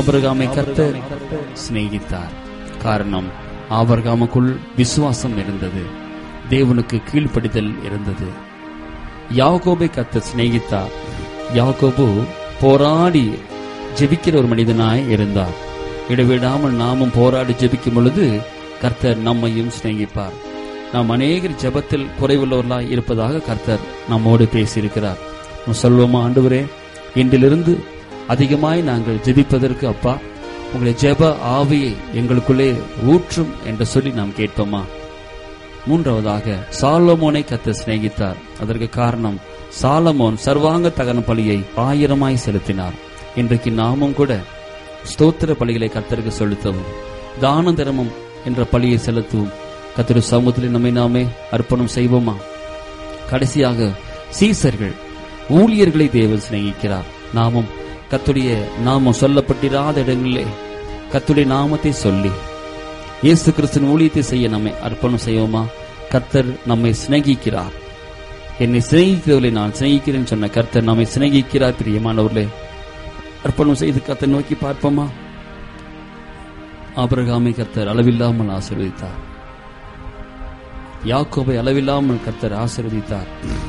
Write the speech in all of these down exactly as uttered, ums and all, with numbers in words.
ஆபிரகாமை கர்த்தர் சிநேகித்தார். காரணம், ஆபிரகாமுக்குள் விசுவாசம் இருந்தது, தேவனுக்கு கீழ்ப்படிதல் இருந்தது. யாக்கோபை கர்த்தர் சிநேகித்தார். யாக்கோபு போராடி ஜெபிக்கிற ஒரு மனிதனாய் இருந்தார். இடைவிடாமல் நாமும் போராடி ஜெபிக்கும் பொழுது கர்த்தர் நம்மையும் சிநேகிப்பார். நாம் அநேகர் ஜெபத்தில் குறைவுள்ளவர்களாய் இருப்பதாக கர்த்தர் நம்மோடு பேசியிருக்கிறார். சொல்வோமா, ஆண்டவரே, இன்றிலிருந்து அதிகமாய் நாங்கள் ஜெபிப்பதற்கு அப்பா உங்களை ஜெப ஆவியை எங்களுக்குள்ளே ஊற்றும் என்று சொல்லி நாம் கேட்போமா? மூன்றாவதாக, சாலமோனை கர்த்தர் சிநேகித்தார். அதற்கு காரணம், சாலமோன் சர்வாங்க தகன பலியை ஆயிரமாய் செலுத்தினார். இன்றைக்கு நாமும் கூட ஸ்தோத்திர பலிகளை கர்த்தருக்கு செலுத்தவும், தான தர்மம் என்ற பலியை செலுத்தவும் கர்த்தருடைய சமூகத்தில் நம்மை நாமே அர்ப்பணம் செய்வோமா? கடைசியாக, சீசர்கள் ஊழியர்களை தேவன் சிநேகிக்கிறார். நாமும் கர்த்தருடைய நாமம் சொல்லப்பட்டிராத இடங்களிலே கர்த்தருடைய நாமத்தை சொல்லி இயேசு கிறிஸ்துவின் ஊழியத்தை செய்ய நம்மை அர்ப்பணம் செய்வோமா? கர்த்தர் நம்மை சிநேகிக்கிறார். என்னை சிநேகிக்கிறவர்களை நான் சிநேகிக்கிறேன் சொன்ன கர்த்தர் நம்மை சிநேகிக்கிறார். பிரியமானவர்களே, அர்ப்பணம் செய்து கர்த்தர் நோக்கி பார்ப்போமா? ஆபிரகாமை கர்த்தர் அளவில்லாமல் ஆசீர்வதித்தார். யாக்கோபை அளவில்லாமல் கர்த்தர் ஆசீர்வதித்தார்.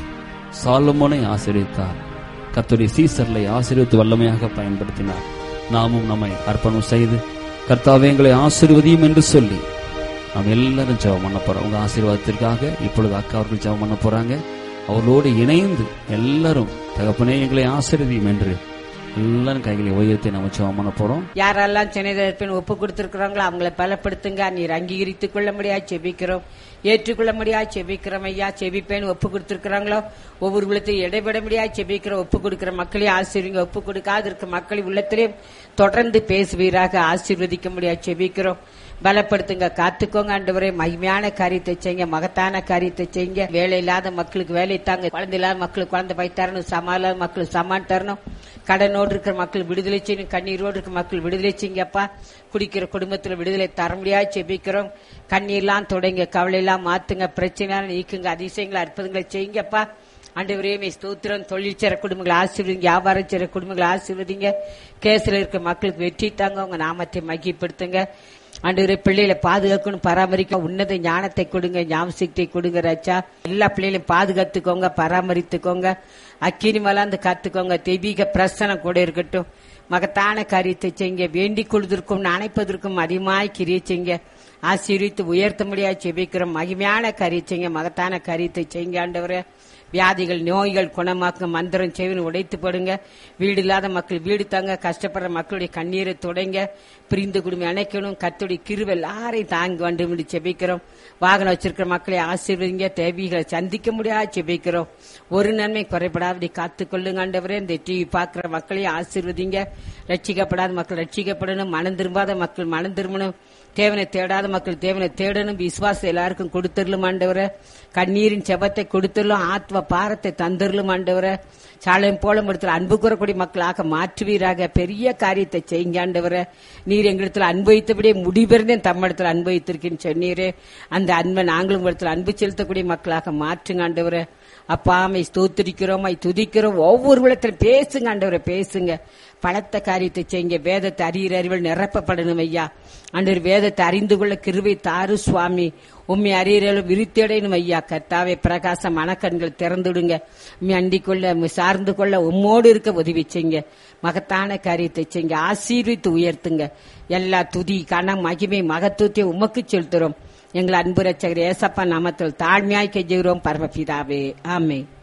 சாலமோனை ஆசீர்வதித்தார். கர்த்தருடைய சீசர்களை ஆசீர்வதித்து வல்லமையாக பயன்படுத்தினார். நாமும் நம்மை அர்ப்பணம் செய்து கர்த்தாவே எங்களை ஆசீர்வதியும் என்று சொல்லி நாம் எல்லாரும் ஜெபம் பண்ண போறோம். உங்க ஆசீர்வாதத்திற்காக இப்பொழுது அக்கா அவர்கள் ஜெபம் பண்ண போறாங்க. அவர்களோடு இணைந்து எல்லாரும் தகப்பனே எங்களை ஆசீர்வதியும் என்று எல்லாரும் கைகளை உயர்த்தி நம்ம ஜெபம் பண்ண போறோம். யாரெல்லாம் சென்னை ஒப்பு கொடுத்திருக்கிறாங்களோ அவங்களை பலப்படுத்துங்க. நீர் அங்கீகரித்துக் கொள்ள முடியா செபிக்கிறோம், ஏற்றுக்கொள்ள முடியா செபிக்கிறோம். ஐயா, செபிப்பேன் ஒப்பு கொடுத்திருக்கிறாங்களோ ஒவ்வொரு உள்ளத்தையும் இடைபெட முடியா செபிக்கிறோம். ஒப்பு கொடுக்கிற மக்களையும் ஆசீர்வதிங்க. ஒப்பு கொடுக்காது இருக்க மக்கள் உள்ளத்திலையும் தொடர்ந்து பேசுவீராக ஆசீர்வதிக்க முடியா செபிக்கிறோம். பலப்படுத்துங்க, காத்துக்கோங்க. ஆண்டவரே, மகிமையான காரியத்தை செய்யுங்க, மகத்தான காரியத்தை செய்யுங்க. வேலை இல்லாத மக்களுக்கு வேலை தாங்க, குழந்தை இல்லாத மக்களுக்கு குழந்தை பை தரணும், சமா இல்லாத மக்களுக்கு சமான் தரணும், கடனோடு இருக்கிற மக்கள் விடுதலை செய்யணும், கண்ணீரோடு இருக்கிற மக்கள் விடுதலை செய்யுங்கப்பா. குடிக்கிற குடும்பத்தில் விடுதலை தர முடியாது செபிக்கிறோம். கண்ணீர்லாம் தொடங்க, கவலை எல்லாம் மாத்துங்க, பிரச்சனை நீக்குங்க, அதிசயங்களை அற்புதங்களை செய்யுங்கப்பா. ஆண்டவரே, ஸ்தோத்திரம். தொழில் செய்ற குடும்பங்களை ஆசீர்வதிங்க, வியாபாரம் செய்ற குடும்பங்களை ஆசீர்வதிங்க. கேஸ்ல இருக்க மக்களுக்கு வெற்றி தாங்க, உங்க நாமத்தை மகிப்படுத்துங்க. ஆண்டவரே, பிள்ளைகளை பாதுகாக்கணும், பராமரிக்க உன்னத ஞானத்தை கொடுங்க, ஞாபகத்தை கொடுங்க. ராஜா, எல்லா பிள்ளைகளையும் பாதுகாத்துக்கோங்க, பராமரித்துக்கோங்க, அக்கினி மலாந்து காத்துக்கோங்க. தெய்வீக பிரசனம் கூட இருக்கட்டும். மகத்தான காரியத்தை செய்யுங்க. வேண்டிக் கொள்வதற்கும் அணைப்பதற்கும் அதிகமாய் கிரியை செய்யுங்க. ஆசீர்வித்து உயர்த்த முடியாது செபிக்கிறோம். மகிமையான காரியம் செய்யுங்க, மகத்தான காரியத்தை செய்யுங்க. ஆண்டவரே, வியாதிகள் நோய்கள் குணமாக்க மந்திரம் செய்வன் உடைத்து போடுங்க. வீடு இல்லாத மக்கள் வீடு தாங்க, கஷ்டப்படுற மக்களுடைய கண்ணீரை தொடங்க, பிரிந்து குடும்பம் அணைக்கணும். கர்த்தருடைய கிருபை எல்லாரையும் தாங்க வேண்டும் என்று செபிக்கிறோம். வாகனம் வச்சிருக்கிற மக்களை ஆசீர்வதிங்க, தேவைகளை சந்திக்க முடியாது செபிக்கிறோம். ஒரு நன்மை குறைபடாதபடி காத்துக்கொள்ளுங்க. ஆண்டவரே, இந்த டிவி பார்க்கிற மக்களையும் ஆசீர்வதிங்க. ரட்சிக்கப்படாத மக்கள் ரட்சிக்கப்படணும், மனம் திரும்பாத மக்கள் மனம் திரும்பணும், தேவனை தேடாத மக்கள் தேவனை தேடணும். விசுவாசம் எல்லாருக்கும் கொடுத்துடலும் ஆண்டவரே. கண்ணீரின் செபத்தை கொடுத்துடலும், ஆத்ம பாரத்தை தந்துடலும் ஆண்டவரே. சாலையும் போல இடத்துல அன்பு கூறக்கூடிய மக்களாக மாற்றுவீராக. பெரிய காரியத்தை செய்யுங்க ஆண்டவரே. நீர் எங்களிடத்துல அனுபவித்தபடியே முடிபெறந்தேன் தம்மிடத்துல அனுபவித்திருக்கேன்னு சொன்னீரே. அந்த அன்பை நாங்களும் இடத்துல அன்பு செலுத்தக்கூடிய மக்களாக மாற்றுங்க ஆண்டவரே. அப்பாமை ஸ்தோத்திரிக்கிறோம், துதிக்கிறோம். ஒவ்வொரு விடத்திலும் பேசுங்க ஆண்டவரை, பேசுங்க. பலத்த காரியத்தை செய்யுங்க. வேதத்தை அறிகிற அறிவில் நிரப்பப்படணும் ஐயா. ஆண்டவர், வேதத்தை அறிந்து கொள்ள கிருபை தாரு சுவாமி. உண்மை அறிகிற விருத்தியடையணும் ஐயா. கர்த்தாவே, பிரகாச மனக்கண்கள் திறந்துடுங்க. உண்மை அண்டிக் கொள்ள, சார்ந்து கொள்ள, உம்மோடு இருக்க உதவி செய்யுங்க. மகத்தான காரியத்தை செய்யுங்க. ஆசீர்வித்து உயர்த்துங்க. எல்லா துதி கனம் மகிமை மகத்துவத்தை உமக்கு செலுத்துறோம். எங்கள் அன்பு ரட்சகர் ஏசப்பா நாமத்தில் தாழ்மையாய் கெஞ்சுகிறோம் பரமபிதாவே, ஆமென்.